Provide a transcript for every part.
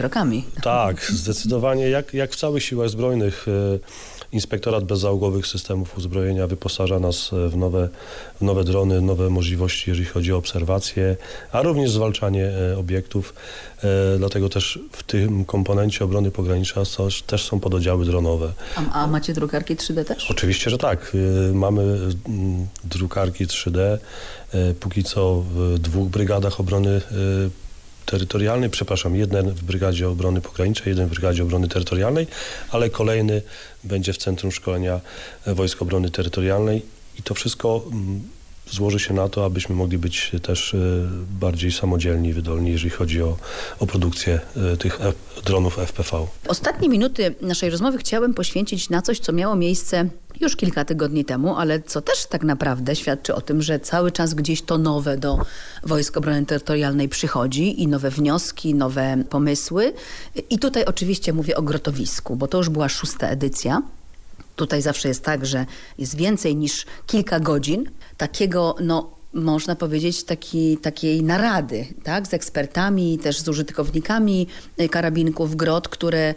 krokami. Tak, zdecydowanie. Jak w całych siłach zbrojnych Inspektorat Bezzałogowych Systemów Uzbrojenia wyposaża nas w nowe drony, nowe możliwości, jeżeli chodzi o obserwacje, a również zwalczanie obiektów. Dlatego też w tym komponencie obrony pogranicza też są pododdziały dronowe. A macie drukarki 3D też? Oczywiście, że tak. Mamy drukarki 3D. Póki co w 2 brygadach obrony terytorialnej, jeden w Brygadzie Obrony Pogranicznej, jeden w Brygadzie Obrony Terytorialnej, ale kolejny będzie w Centrum Szkolenia Wojsk Obrony Terytorialnej i to wszystko złoży się na to, abyśmy mogli być też bardziej samodzielni, wydolni, jeżeli chodzi o produkcję tych dronów FPV. Ostatnie minuty naszej rozmowy chciałem poświęcić na coś, co miało miejsce już kilka tygodni temu, ale co też tak naprawdę świadczy o tym, że cały czas gdzieś to nowe do Wojsk Obrony Terytorialnej przychodzi i nowe wnioski, nowe pomysły. I tutaj oczywiście mówię o grotowisku, bo to już była 6. edycja. Tutaj zawsze jest tak, że jest więcej niż kilka godzin takiego, można powiedzieć, takiej narady, tak, z ekspertami, też z użytkownikami karabinków, grot, które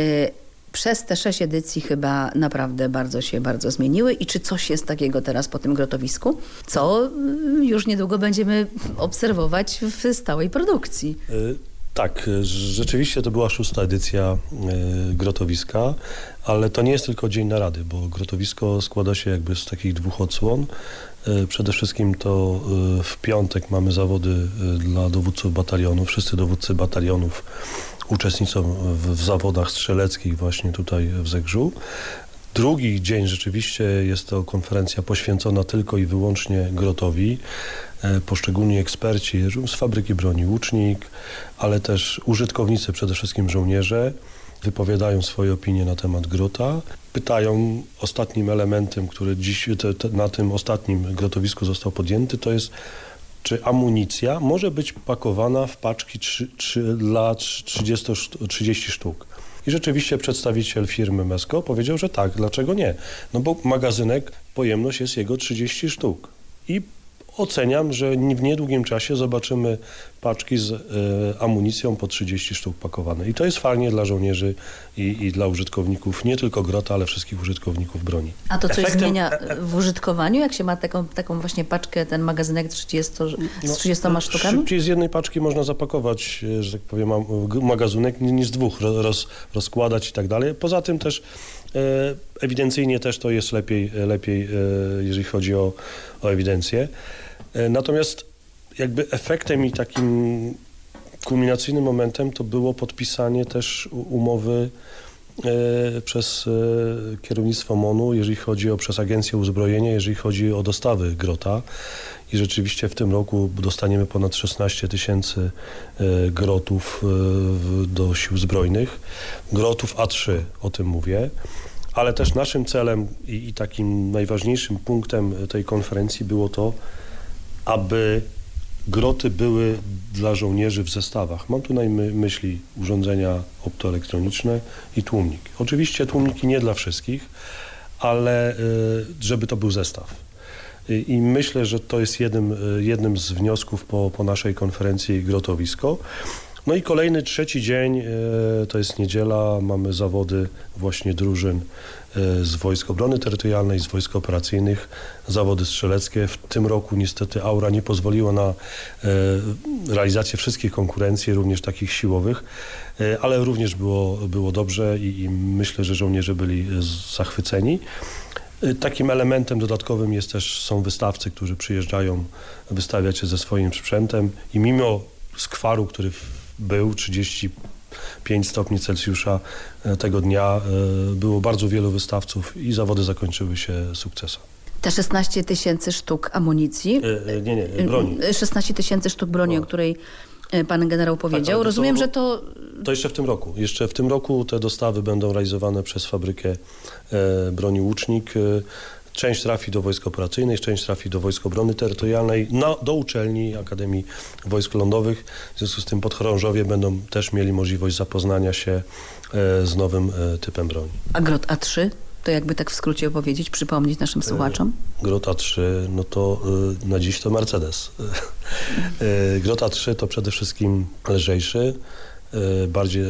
przez te 6 edycji chyba naprawdę bardzo zmieniły. I czy coś jest takiego teraz po tym grotowisku, co już niedługo będziemy obserwować w stałej produkcji? Tak, rzeczywiście to była 6. edycja grotowiska, ale to nie jest tylko dzień narady, bo grotowisko składa się jakby z takich 2 odsłon. Przede wszystkim to w piątek mamy zawody dla dowódców batalionów. Wszyscy dowódcy batalionów uczestniczą w zawodach strzeleckich właśnie tutaj w Zegrzu. Drugi dzień rzeczywiście jest to konferencja poświęcona tylko i wyłącznie grotowi. Poszczególni eksperci z fabryki broni Łucznik, ale też użytkownicy, przede wszystkim żołnierze, wypowiadają swoje opinie na temat grota. Pytają, ostatnim elementem, który dziś na tym ostatnim grotowisku został podjęty, to jest, czy amunicja może być pakowana w paczki dla 30 sztuk. I rzeczywiście przedstawiciel firmy Mesko powiedział, że tak, dlaczego nie? No bo magazynek, pojemność jest jego 30 sztuk. I oceniam, że w niedługim czasie zobaczymy paczki z amunicją po 30 sztuk pakowane. I to jest fajnie dla żołnierzy i dla użytkowników, nie tylko grota, ale wszystkich użytkowników broni. A to coś zmienia w użytkowaniu, jak się ma taką właśnie paczkę, ten magazynek z 30 sztukami? Szybciej z jednej paczki można zapakować, że tak powiem, magazynek niż z 2, rozkładać i tak dalej. Poza tym też ewidencyjnie też to jest lepiej jeżeli chodzi o ewidencję. Natomiast jakby efektem i takim kulminacyjnym momentem to było podpisanie też umowy przez kierownictwo MON-u, przez Agencję Uzbrojenia, jeżeli chodzi o dostawy grota. I rzeczywiście w tym roku dostaniemy ponad 16 000 grotów do sił zbrojnych. Grotów A3, o tym mówię. Ale też naszym celem i takim najważniejszym punktem tej konferencji było to, aby groty były dla żołnierzy w zestawach. Mam tu na myśli urządzenia optoelektroniczne i tłumnik. Oczywiście tłumniki nie dla wszystkich, ale żeby to był zestaw. I myślę, że to jest jednym z wniosków po naszej konferencji grotowisko. No i kolejny 3. dzień, to jest niedziela, mamy zawody właśnie drużyn z Wojsk Obrony Terytorialnej, z Wojsk Operacyjnych, zawody strzeleckie. W tym roku niestety aura nie pozwoliła na realizację wszystkich konkurencji, również takich siłowych, ale również było dobrze i myślę, że żołnierze byli zachwyceni. Takim elementem dodatkowym są wystawcy, którzy przyjeżdżają wystawiać się ze swoim sprzętem i mimo skwaru, który był 35 stopni Celsjusza tego dnia, było bardzo wielu wystawców i zawody zakończyły się sukcesem. Te 16 000 sztuk amunicji? Nie, broni. 16 000 sztuk broni, o której pan generał powiedział. Tak, rozumiem, że to... To jeszcze w tym roku. Jeszcze w tym roku te dostawy będą realizowane przez fabrykę broni Łucznik. Część trafi do Wojsk Operacyjnych, część trafi do Wojsk Obrony Terytorialnej, do uczelni Akademii Wojsk Lądowych. W związku z tym podchorążowie będą też mieli możliwość zapoznania się z nowym typem broni. A grot A3? To jakby tak w skrócie opowiedzieć, przypomnieć naszym słuchaczom? Grot A3, no to na dziś to Mercedes. Grot A3 to przede wszystkim lżejszy, bardziej